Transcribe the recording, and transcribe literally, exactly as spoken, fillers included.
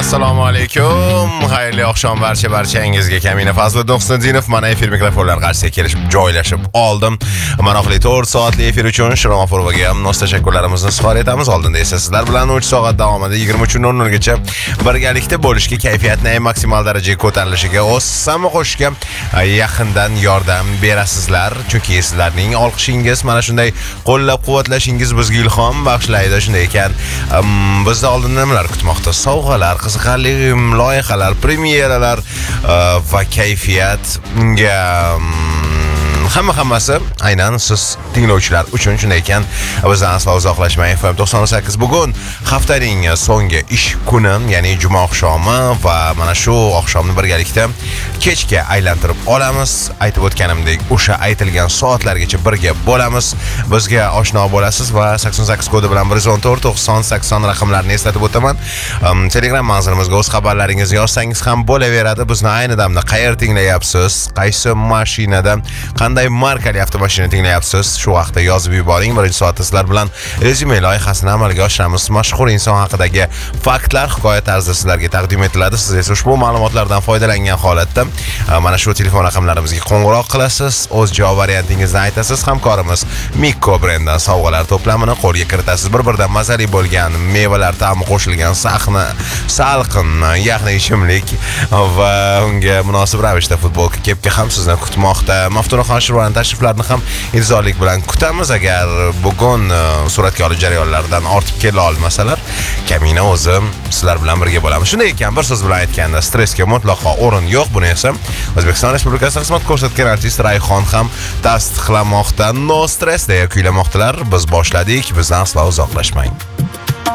assalomu alaykum. Xayrli oqshom barcha barchangizga. Kamina Fazliddin Husniddinov mana efir mikrofonlar qarshisiga kelishib joylashib oldim. Maroqli to'rt soatli efir uchun Shirom Afurovaga nos tashakkurlarimizni izhor etamiz. Oldinda esa sizlar bilan uch soat davomida yigirma uch nol nol gacha birgalikda bo'lishga, kayfiyatni eng maksimal darajaga ko'tarilishiga, o'z sami qo'shishga yaqindan yordam berasizlar. Chunki sizlarning olqishingiz, mana shunday qo'llab-quvvatlashingiz bizga ilhom bag'ishlaydi. Shunday ekan, bizda oldinda nimalar kutmoqda? Sovg'alar, qiziqarli loyihalar, premyeralar va kayfiyat. Unga hamma hammasi aynan siz tinglovchilar uchun. Shunday ekan, bizdan aslo uzoqlashmang. F M to'qson sakkiz bugun haftaning so'nggi ish kuni, ya'ni juma oqshomi va mana shu oqshomni birgalikda kechga aylantirib olamiz. Aytib o'tganimdek, o'sha aytilgan soatlargacha birga bo'lamiz. Bizga oshno bo'lasiz va sakson sakkiz kodi bilan bir yuz o'n to'rt to'qson sakson raqamlarini eslatib o'taman. Telegram manzilimizga o'z xabarlaringizni yozsangiz ham bo'laveradi. Bizni ayni damda qayerda tinglayapsiz? Qaysi mashinada, qanday markali avtomashina tinglayapsiz? Shu vaqtda yozib yuboring. Birinchi soatda sizlar bilan rezyume loyihasini amalga oshiramiz. Mashhur inson haqidagi faktlar hikoya tarzida sizlarga taqdim etiladi. Siz esa ushbu ma'lumotlardan foydalangan holatda mana shu telefon raqamlarimizga qo'ng'iroq qilasiz, o'z javob variantingizni aytasiz. Hamkorimiz Mikko brendidan sovg'alar to'plamini qo'lga kiritasiz. Bir-biridan mazali bo'lgan mevalar ta'mi qo'shilgan sahna, salqin yaxna ichimlik va unga munosib ravishda futbolka kepka ham sizni kutmoqda. Maftunaxon Shirvani tashriflarini ham intizorlik bilan kutamiz. Agar bugun suratga olish jarayonlaridan ortib kela olmasalar, Kamina o'zi sizlar bilan birga bo'lamiz. Shunday ekan, bir so'z bilan aytganda, stressga mutlaqo o'rin yo'q. Buni esa O'zbekiston Respublikasi xizmat ko'rsatgan artist Rayhon ham tasdiqlamoqda. No stress deya kuylamoqdalar. Biz boshladik, bizdan aslo uzoqlashmang.